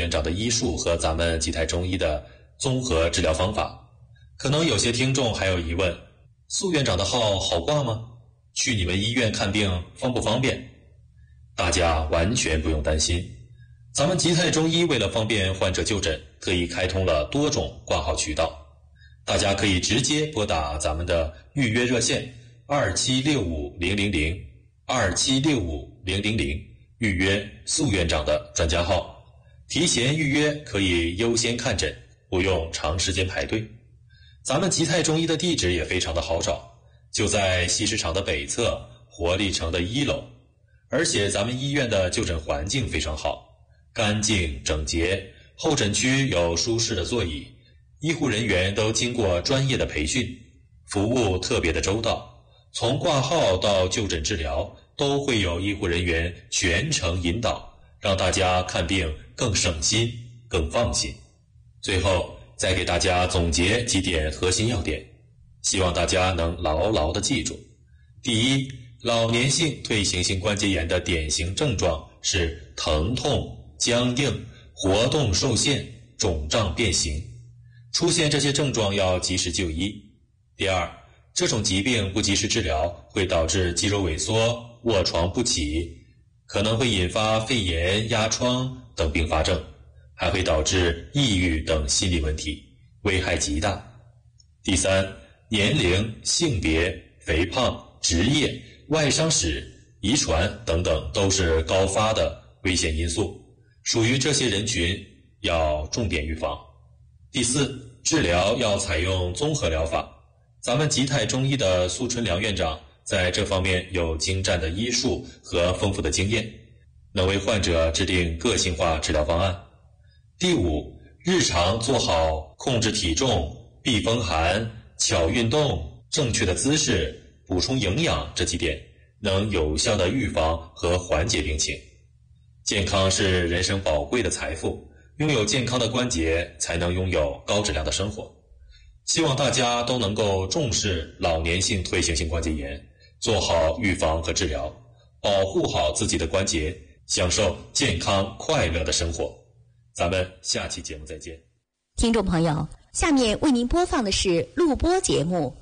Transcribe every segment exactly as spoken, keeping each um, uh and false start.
院长的医术和咱们吉泰中医的综合治疗方法。可能有些听众还有疑问，苏院长的号好挂吗？去你们医院看病方不方便？大家完全不用担心，咱们吉泰中医为了方便患者就诊，特意开通了多种挂号渠道，大家可以直接拨打咱们的预约热线二七六五零零零二七六五零零零预约苏院长的专家号，提前预约可以优先看诊，不用长时间排队。咱们吉泰中医的地址也非常的好找，就在西市场的北侧活力城的一楼，而且咱们医院的就诊环境非常好，干净整洁，候诊区有舒适的座椅，医护人员都经过专业的培训，服务特别的周到，从挂号到就诊治疗都会有医护人员全程引导，让大家看病更省心更放心。最后再给大家总结几点核心要点，希望大家能牢牢地记住。第一，老年性退行性关节炎的典型症状是疼痛、僵硬、活动受限、肿胀变形，出现这些症状要及时就医。第二，这种疾病不及时治疗会导致肌肉萎缩、卧床不起，可能会引发肺炎、压疮等并发症，还会导致抑郁等心理问题，危害极大。第三，年龄、性别、肥胖、职业、外伤史、遗传等等都是高发的危险因素，属于这些人群要重点预防。第四，治疗要采用综合疗法，咱们吉泰中医的苏春良院长在这方面有精湛的医术和丰富的经验，能为患者制定个性化治疗方案。第五，日常做好控制体重、避风寒、巧运动、正确的姿势、补充营养这几点，能有效的预防和缓解病情。健康是人生宝贵的财富，拥有健康的关节才能拥有高质量的生活。希望大家都能够重视老年性退行性关节炎，做好预防和治疗，保护好自己的关节，享受健康快乐的生活。咱们下期节目再见。 听众朋友，下面为您播放的是录播节目。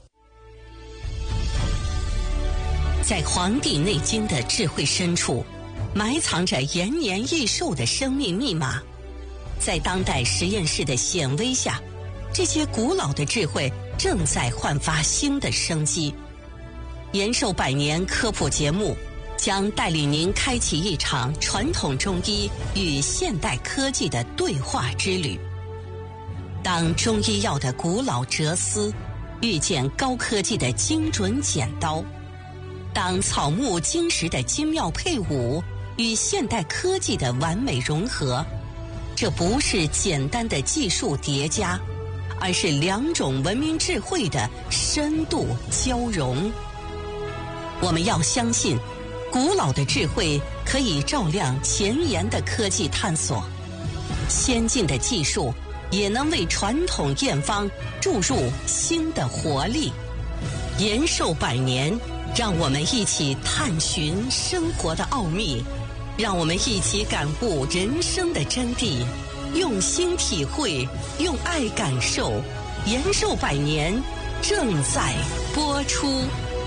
在《黄帝内经》的智慧深处，埋藏着延年益寿的生命密码。在当代实验室的显微下，这些古老的智慧正在焕发新的生机。延寿百年科普节目将带领您开启一场传统中医与现代科技的对话之旅。当中医药的古老哲思遇见高科技的精准剪刀，当草木金石的精妙配伍与现代科技的完美融合，这不是简单的技术叠加，而是两种文明智慧的深度交融。我们要相信，古老的智慧可以照亮前沿的科技探索，先进的技术也能为传统验方注入新的活力。延寿百年，让我们一起探寻生活的奥秘，让我们一起感悟人生的真谛，用心体会，用爱感受。延寿百年正在播出。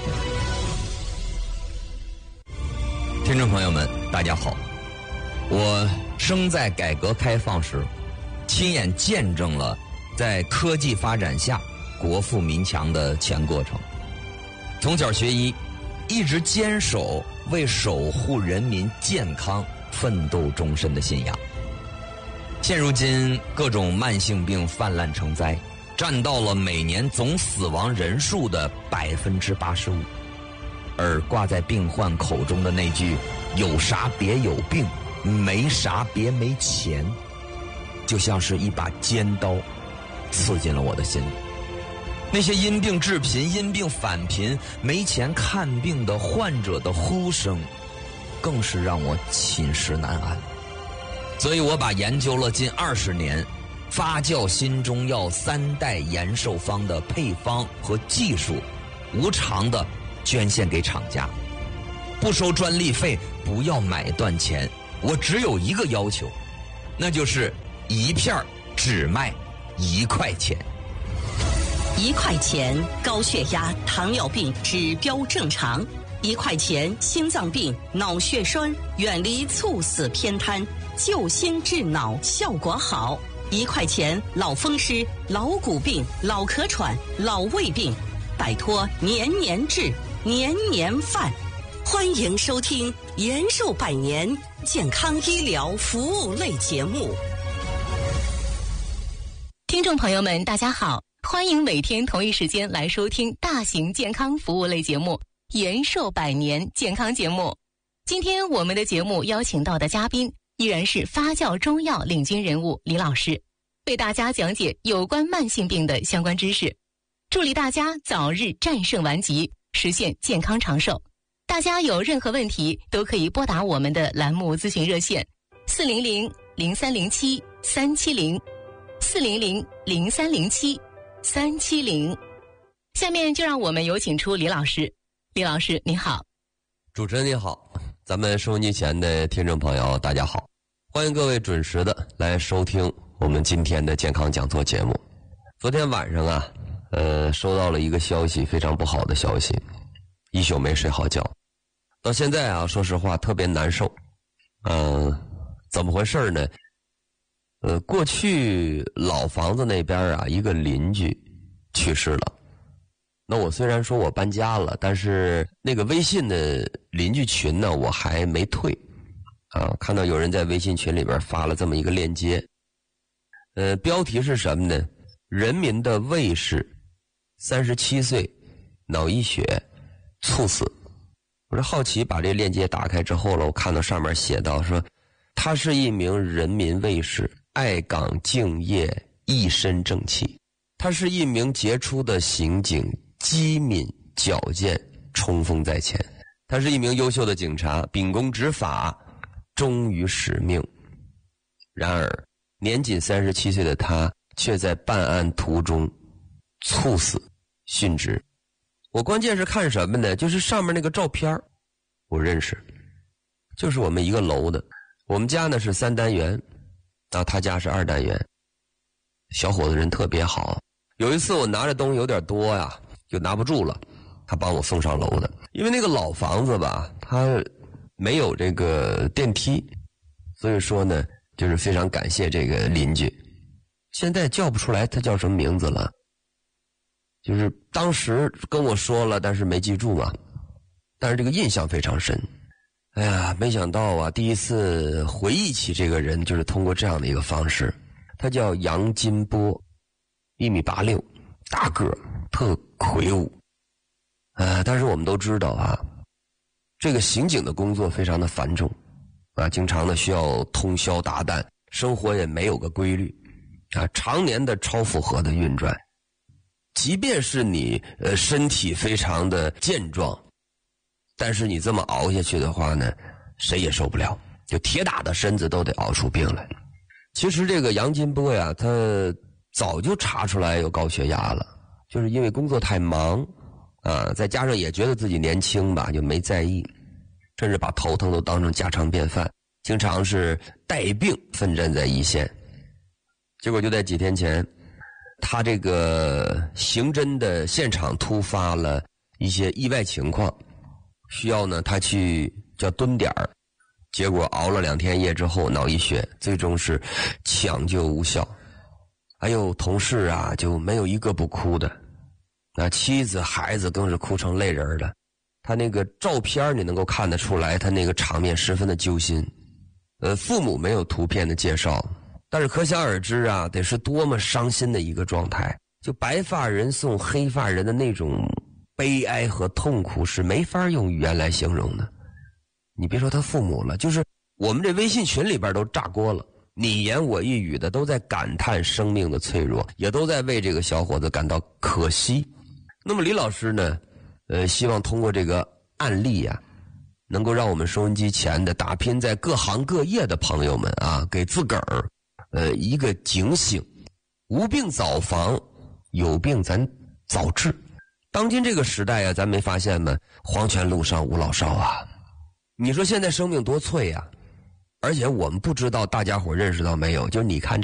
听众朋友们，大家好，我生在改革开放时，亲眼见证了在科技发展下国富民强的全过程。从小学医，一直坚守为守护人民健康奋斗终身的信仰。现如今各种慢性病泛滥成灾，占到了每年总死亡人数的百分之八十五。而挂在病患口中的那句“有啥别有病，没啥别没钱”，就像是一把尖刀，刺进了我的心里。那些因病致贫、因病返贫、没钱看病的患者的呼声，更是让我寝食难安。所以我把研究了近二十年发酵新中药三代延寿方的配方和技术，无偿的捐献给厂家，不收专利费，不要买断钱。我只有一个要求， 那就是一片只卖一块钱。 一块钱高血压、糖尿病指标正常；一块钱心脏病、脑血栓远离猝死偏瘫，救心治脑效果好；一块钱老风湿、老骨病、老咳喘、老胃病，摆脱年年治、年年犯。欢迎收听延寿百年健康医疗服务类节目。 听众朋友们，大家好，欢迎每天同一时间来收听大型健康服务类节目延寿百年健康节目。今天我们的节目邀请到的嘉宾依然是发酵中药领军人物李老师，为大家讲解有关慢性病的相关知识，助力大家早日战胜顽疾，实现健康长寿。大家有任何问题都可以拨打我们的栏目咨询热线四零零零三零七三七零四零零零三零七三七零。下面就让我们有请出李老师。李老师您好。 主持人你好，咱们收音机前的听众朋友大家好，欢迎各位准时的来收听我们今天的健康讲座节目。昨天晚上啊呃，收到了一个消息，非常不好的消息，一宿没睡好觉，到现在啊说实话特别难受。嗯、呃，怎么回事呢？呃，过去老房子那边啊一个邻居去世了，那我虽然说我搬家了，但是那个微信的邻居群呢我还没退啊。看到有人在微信群里边发了这么一个链接，呃，标题是什么呢？人民的卫士三十七岁脑溢血猝死。我是好奇把这链接打开之后了，我看到上面写到说他是一名人民卫士，爱岗敬业，一身正气。他是一名杰出的刑警，机敏矫健，冲锋在前。他是一名优秀的警察，秉公执法，忠于使命。然而年仅三十七岁的他却在办案途中猝死殉职。我关键是看什么呢？就是上面那个照片我认识，就是我们一个楼的。我们家呢是三单元，啊，他家是二单元。小伙子人特别好，有一次我拿着东西有点多呀，就拿不住了，他帮我送上楼的。因为那个老房子吧，它没有这个电梯，所以说呢就是非常感谢这个邻居。现在叫不出来他叫什么名字了，就是当时跟我说了但是没记住嘛，但是这个印象非常深。哎呀，没想到啊，第一次回忆起这个人就是通过这样的一个方式。他叫杨金波，一米八六，大个儿，特魁梧。呃，但是我们都知道啊，这个刑警的工作非常的繁重啊，经常的需要通宵达旦，生活也没有个规律啊，常年的超负荷的运转。即便是你呃身体非常的健壮，但是你这么熬下去的话呢，谁也受不了，就铁打的身子都得熬出病来。其实这个杨金波呀，他早就查出来有高血压了，就是因为工作太忙啊，再加上也觉得自己年轻吧，就没在意，甚至把头疼都当成家常便饭，经常是带病奋战在一线。结果就在几天前，他这个刑侦的现场突发了一些意外情况，需要呢他去叫蹲点儿，结果熬了两天夜之后脑溢血，最终是抢救无效。还有同事啊就没有一个不哭的，那妻子孩子更是哭成泪人了。他那个照片你能够看得出来，他那个场面十分的揪心。呃，父母没有图片的介绍，但是可想而知啊，得是多么伤心的一个状态。就白发人送黑发人的那种悲哀和痛苦是没法用语言来形容的。你别说他父母了，就是我们这微信群里边都炸锅了，你言我一语的都在感叹生命的脆弱，也都在为这个小伙子感到可惜。那么李老师呢呃，希望通过这个案例啊，能够让我们收音机前的打拼在各行各业的朋友们啊，给自个儿呃一个警醒。无病早防，有病咱早治。当今这个时代啊，咱没发现吗？黄泉路上无老少啊。你说现在生命多脆啊， 而且我们不知道大家伙认识到没有，就是你看